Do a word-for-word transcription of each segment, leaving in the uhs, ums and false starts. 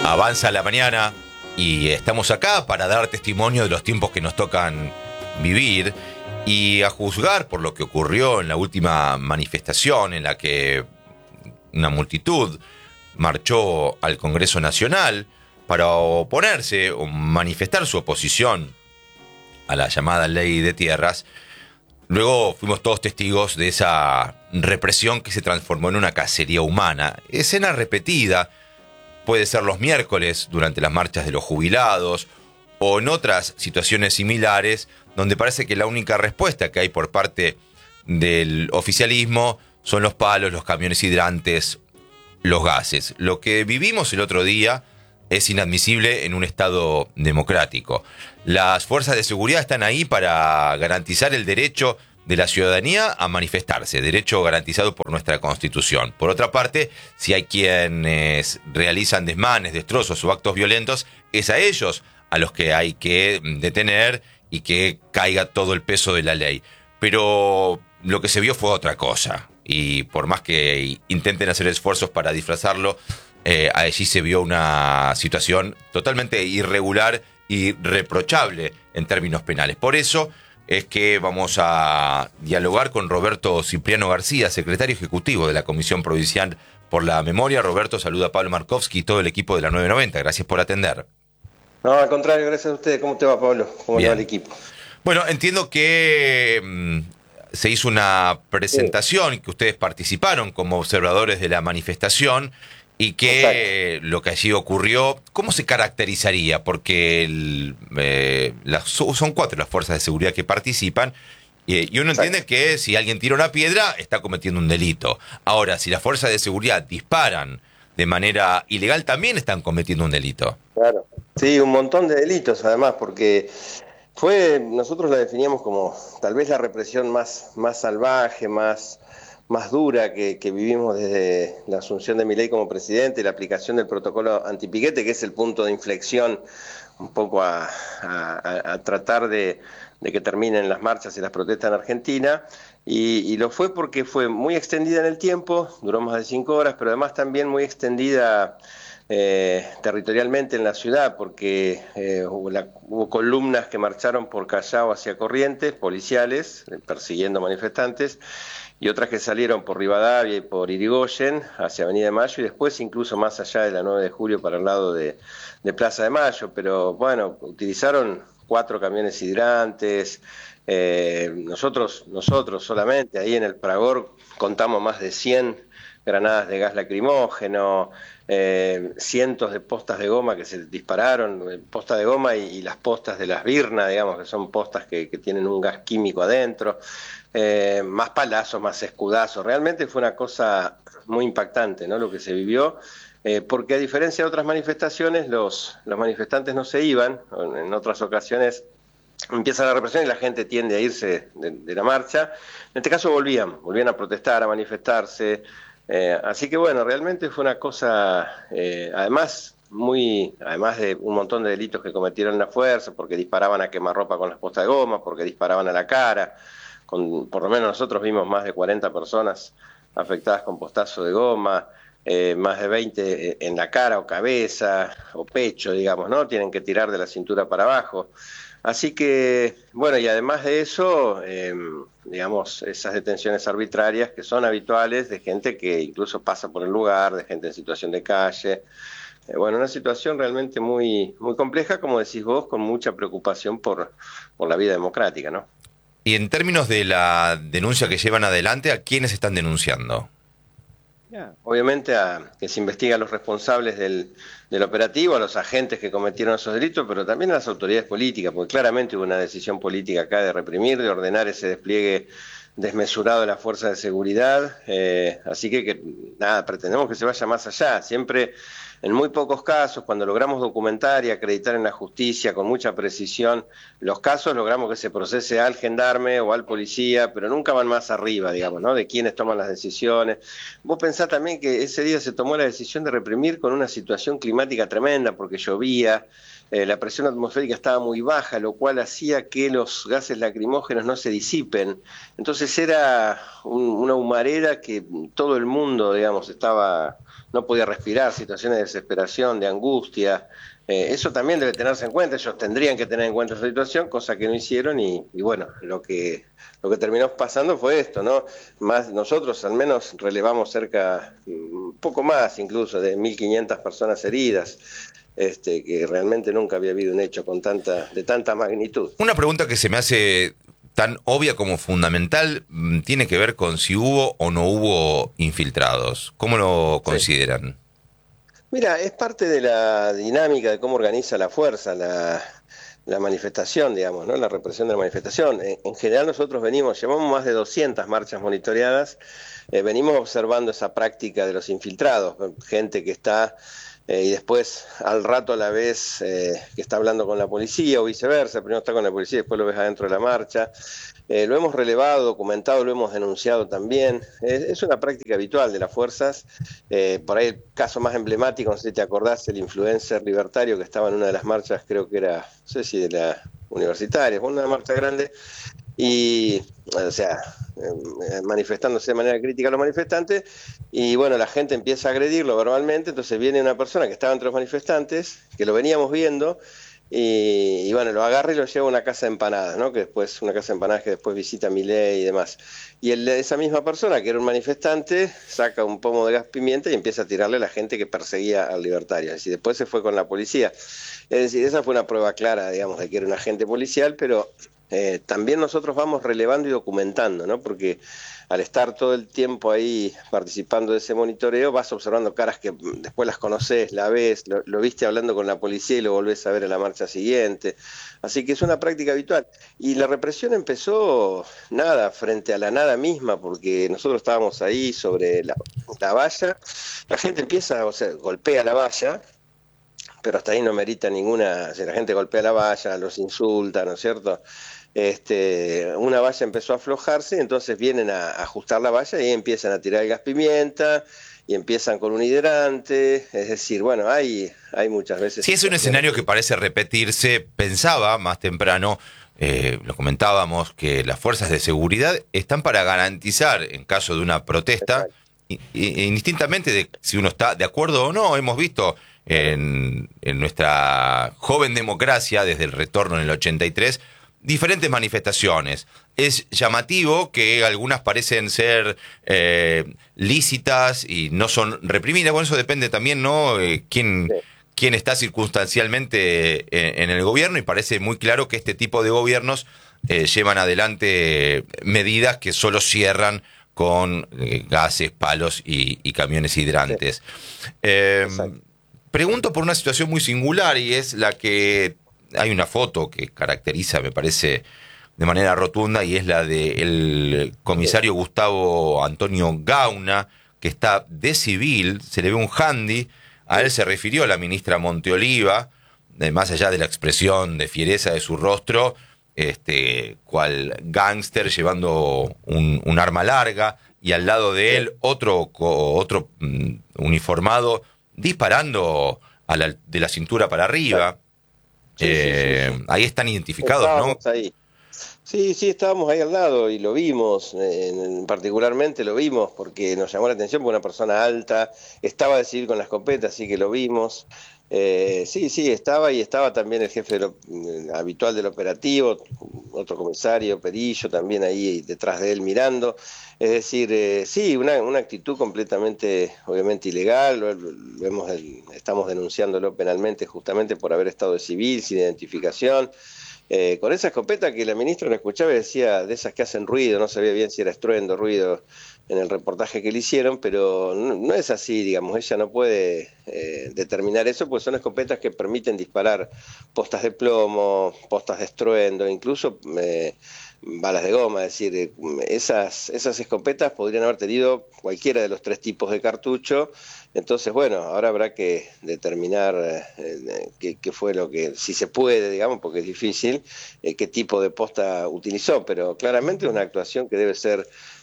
Avanza la mañana y estamos acá para dar testimonio de los tiempos que nos tocan vivir y a juzgar por lo que ocurrió en la última manifestación en la que una multitud marchó al Congreso Nacional para oponerse o manifestar su oposición a la llamada ley de tierras. Luego fuimos todos testigos de esa represión que se transformó en una cacería humana. Escena repetida, puede ser los miércoles durante las marchas de los jubilados o en otras situaciones similares donde parece que la única respuesta que hay por parte del oficialismo son los palos, los camiones hidrantes, los gases. Lo que vivimos el otro día es inadmisible en un Estado democrático. Las fuerzas de seguridad están ahí para garantizar el derecho de la ciudadanía a manifestarse, derecho garantizado por nuestra Constitución. Por otra parte, si hay quienes realizan desmanes, destrozos o actos violentos, es a ellos a los que hay que detener y que caiga todo el peso de la ley. Pero lo que se vio fue otra cosa, y por más que intenten hacer esfuerzos para disfrazarlo, eh, allí se vio una situación totalmente irregular y reprochable en términos penales. Por eso es que vamos a dialogar con Roberto Cipriano García, secretario ejecutivo de la Comisión Provincial por la Memoria. Roberto, saluda a Pablo Markovsky y todo el equipo de la nueve noventa. Gracias por atender. No, al contrario, gracias a ustedes. ¿Cómo te va, Pablo? ¿Cómo le va el equipo? Bueno, entiendo que mmm, se hizo una presentación, sí, que ustedes participaron como observadores de la manifestación y que Exacto. Lo que allí ocurrió, ¿cómo se caracterizaría? Porque el, eh, las, son cuatro las fuerzas de seguridad que participan eh, y uno Exacto. entiende que si alguien tira una piedra está cometiendo un delito. Ahora, si las fuerzas de seguridad disparan de manera ilegal, también están cometiendo un delito. Claro, sí, un montón de delitos además, porque fue, nosotros la definíamos como tal vez la represión más, más salvaje, más, más dura que, que vivimos desde la asunción de Milei como presidente y la aplicación del protocolo antipiquete, que es el punto de inflexión un poco a, a, a tratar de, de que terminen las marchas y las protestas en Argentina. Y, y lo fue porque fue muy extendida en el tiempo, duró más de cinco horas, pero además también muy extendida eh, territorialmente en la ciudad, porque eh, hubo, la, hubo columnas que marcharon por Callao hacia Corrientes, policiales, eh, persiguiendo manifestantes, y otras que salieron por Rivadavia y por Irigoyen hacia Avenida de Mayo, y después incluso más allá de la nueve de julio para el lado de, de Plaza de Mayo. Pero bueno, utilizaron cuatro camiones hidrantes. Eh, nosotros, nosotros solamente ahí en el Pragor contamos más de cien granadas de gas lacrimógeno, eh, cientos de postas de goma que se dispararon, postas de goma y, y las postas de las Virna, digamos, que son postas que, que tienen un gas químico adentro, eh, más palazos, más escudazos. Realmente fue una cosa muy impactante, ¿no?, lo que se vivió. Eh, porque a diferencia de otras manifestaciones, los, los manifestantes no se iban. En otras ocasiones empieza la represión y la gente tiende a irse de, de la marcha. En este caso volvían, volvían a protestar, a manifestarse. Eh, así que bueno, realmente fue una cosa, eh, además, muy, además de un montón de delitos que cometieron la fuerza, porque disparaban a quemarropa con las postas de goma, porque disparaban a la cara. Con, por lo menos nosotros vimos más de cuarenta personas afectadas con postazo de goma. Eh, más de veinte en la cara o cabeza o pecho, digamos, ¿no? Tienen que tirar de la cintura para abajo. Así que, bueno, y además de eso, eh, digamos, esas detenciones arbitrarias que son habituales de gente que incluso pasa por el lugar, de gente en situación de calle. Eh, bueno, una situación realmente muy, muy compleja, como decís vos, con mucha preocupación por, por la vida democrática, ¿no? Y en términos de la denuncia que llevan adelante, ¿a quiénes están denunciando? Obviamente a que se investiga a los responsables del, del operativo, a los agentes que cometieron esos delitos, pero también a las autoridades políticas, porque claramente hubo una decisión política acá de reprimir, de ordenar ese despliegue desmesurado de las fuerzas de seguridad, eh, así que, que nada, pretendemos que se vaya más allá. Siempre, en muy pocos casos, cuando logramos documentar y acreditar en la justicia con mucha precisión los casos, logramos que se procese al gendarme o al policía, pero nunca van más arriba, digamos, ¿no?, de quiénes toman las decisiones. Vos pensás también que ese día se tomó la decisión de reprimir con una situación climática tremenda, porque llovía, eh, la presión atmosférica estaba muy baja, lo cual hacía que los gases lacrimógenos no se disipen. Entonces era un, una humareda que todo el mundo, digamos, estaba, no podía respirar, situaciones de desesperación, de angustia. Eh, eso también debe tenerse en cuenta, ellos tendrían que tener en cuenta esa situación, cosa que no hicieron y, y bueno, lo que, lo que terminó pasando fue esto, ¿no? Más nosotros al menos relevamos cerca, un poco más incluso, de mil quinientas personas heridas, este, que realmente nunca había habido un hecho con tanta, de tanta magnitud. Una pregunta que se me hace tan obvia como fundamental tiene que ver con si hubo o no hubo infiltrados. ¿Cómo lo consideran? Sí. Mira, es parte de la dinámica de cómo organiza la fuerza, la, la manifestación, digamos, ¿no? La represión de la manifestación. En, en general nosotros venimos, llevamos más de doscientas marchas monitoreadas, eh, venimos observando esa práctica de los infiltrados, gente que está eh, y después al rato a la vez eh, que está hablando con la policía o viceversa, primero está con la policía y después lo ves adentro de la marcha. Eh, lo hemos relevado, documentado, lo hemos denunciado también. Es, es una práctica habitual de las fuerzas. Eh, por ahí el caso más emblemático, no sé si te acordás, el influencer libertario que estaba en una de las marchas, creo que era, no sé si de la universitaria, fue una marcha grande, y, o sea, eh, manifestándose de manera crítica a los manifestantes, y bueno, la gente empieza a agredirlo verbalmente, entonces viene una persona que estaba entre los manifestantes, que lo veníamos viendo, Y, y bueno, lo agarra y lo lleva a una casa de empanadas, ¿no? Que después, una casa de empanadas que después visita Milei y demás. Y el, esa misma persona, que era un manifestante, saca un pomo de gas pimienta y empieza a tirarle a la gente que perseguía al libertario. Es decir, después se fue con la policía. Es decir, esa fue una prueba clara, digamos, de que era un agente policial, pero eh, también nosotros vamos relevando y documentando, ¿no? Porque al estar todo el tiempo ahí participando de ese monitoreo, vas observando caras que después las conoces, la ves, lo, lo viste hablando con la policía y lo volvés a ver en la marcha siguiente. Así que es una práctica habitual. Y la represión empezó, nada, frente a la nada misma, porque nosotros estábamos ahí sobre la, la valla, la gente empieza, o sea, golpea la valla, pero hasta ahí no merita ninguna, o sea, la gente golpea la valla, los insulta, ¿no es cierto? Este, una valla empezó a aflojarse, entonces vienen a, a ajustar la valla y empiezan a tirar el gas pimienta y empiezan con un hidrante, es decir, bueno, hay, hay muchas veces... Sí, es un escenario que parece repetirse. Pensaba más temprano, eh, lo comentábamos, que las fuerzas de seguridad están para garantizar, en caso de una protesta, y, y, indistintamente de si uno está de acuerdo o no. Hemos visto en, en nuestra joven democracia, desde el retorno en el ochenta y tres, diferentes manifestaciones. Es llamativo que algunas parecen ser eh, lícitas y no son reprimidas. Bueno, eso depende también, ¿no? Eh, quién, sí. quién está circunstancialmente en, en el gobierno, y parece muy claro que este tipo de gobiernos eh, llevan adelante medidas que solo cierran con eh, gases, palos y, y camiones hidrantes. Sí. Eh, pregunto por una situación muy singular, y es la que... Hay una foto que caracteriza, me parece, de manera rotunda, y es la del comisario Gustavo Antonio Gauna, que está de civil, se le ve un handy. A él se refirió la ministra Monteoliva, más allá de la expresión de fiereza de su rostro, este, cual gángster llevando un, un arma larga, y al lado de él otro, otro um, uniformado disparando a la, de la cintura para arriba. Sí, eh, sí, sí, sí. Ahí están identificados, estábamos, ¿no? Ahí. Sí, sí, estábamos ahí al lado y lo vimos, eh, particularmente lo vimos porque nos llamó la atención, porque una persona alta estaba de civil con la escopeta, así que lo vimos. Eh, sí, sí, estaba, y estaba también el jefe de lo, eh, habitual del operativo, otro comisario, Perillo, también ahí detrás de él mirando. Es decir, eh, sí, una, una actitud completamente, obviamente, ilegal. Lo, lo hemos, estamos denunciándolo penalmente justamente por haber estado de civil, sin identificación. Eh, con esa escopeta que la ministra no escuchaba y decía, de esas que hacen ruido, no sabía bien si era estruendo, ruido, en el reportaje que le hicieron, pero no, no es así, digamos, ella no puede eh, determinar eso, pues son escopetas que permiten disparar postas de plomo, postas de estruendo, incluso eh, balas de goma. Es decir, esas, esas escopetas podrían haber tenido cualquiera de los tres tipos de cartucho. Entonces, bueno, ahora habrá que determinar eh, qué, qué fue lo que, si se puede, digamos, porque es difícil, eh, qué tipo de posta utilizó, pero claramente es una actuación que debe ser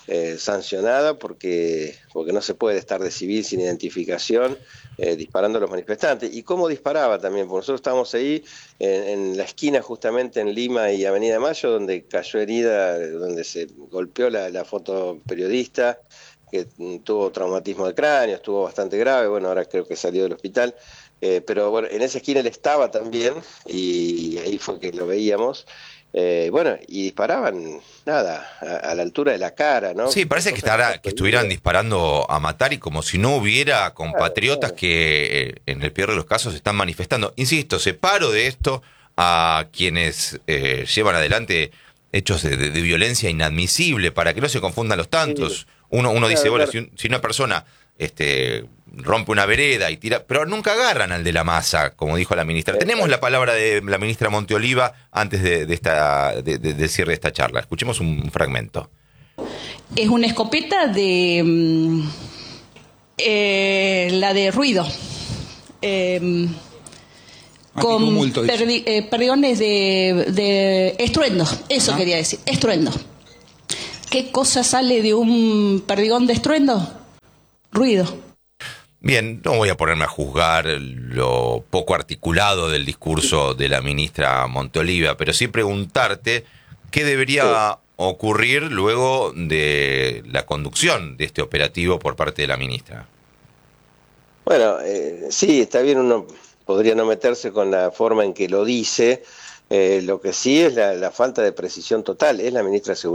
eh, sancionada porque, porque no se puede estar de civil sin identificación eh, disparando a los manifestantes. ¿Y cómo disparaba también? Porque nosotros estábamos ahí en, en la esquina justamente en Lima y Avenida de Mayo, donde cayó herida, donde se golpeó la, la fotoperiodista, que tuvo traumatismo de cráneo, estuvo bastante grave, bueno, ahora creo que salió del hospital, eh, pero bueno, en esa esquina él estaba también, y ahí fue que lo veíamos, eh, bueno, y disparaban, nada, a, a la altura de la cara, ¿no? Sí, parece que, estará, que estuvieran disparando a matar y como si no hubiera compatriotas claro, claro. que eh, en el peor de los casos están manifestando. Insisto, separo de esto a quienes eh, llevan adelante hechos de, de, de violencia inadmisible para que no se confundan los tantos. Sí, Uno, uno dice, claro, bueno, claro. si, un- si una persona este, rompe una vereda y tira, pero nunca agarran al de la masa, como dijo la ministra. Tenemos la palabra de la ministra Monteoliva antes de, de esta, de, de, del cierre de esta charla. Escuchemos un fragmento. Es una escopeta de mm, eh, la de ruido, eh, con Antitumulto, dice. perdi- eh, perdigones de, de estruendo, eso Ah. quería decir, estruendo. ¿Qué cosa sale de un perdigón de estruendo? Ruido. Bien, no voy a ponerme a juzgar lo poco articulado del discurso de la ministra Monteoliva, pero sí preguntarte qué debería ocurrir luego de la conducción de este operativo por parte de la ministra. Bueno, eh, sí, está bien, uno podría no meterse con la forma en que lo dice, eh, lo que sí es la, la falta de precisión total, es la ministra de Seguridad.